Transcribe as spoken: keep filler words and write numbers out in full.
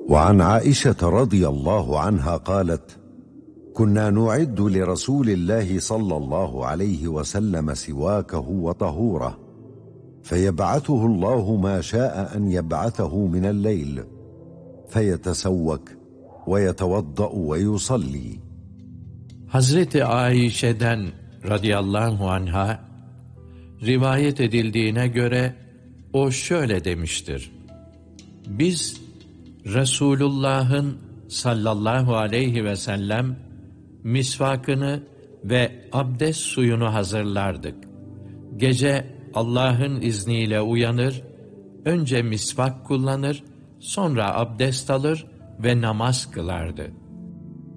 وعن عائشة رضي الله عنها قالت: كنا نعد لرسول الله صلى الله عليه وسلم سواكه وطهوره، فيبعثه الله ما شاء أن يبعثه من الليل، فيتسوك ويتوضأ ويصلي. Hazreti Ayşe'den radıyallahu anha rivayet edildiğine göre o şöyle demiştir: Biz Resulullah'ın sallallahu aleyhi ve sellem misvakını ve abdest suyunu hazırlardık. Gece Allah'ın izniyle uyanır, önce misvak kullanır, sonra abdest alır ve namaz kılardı.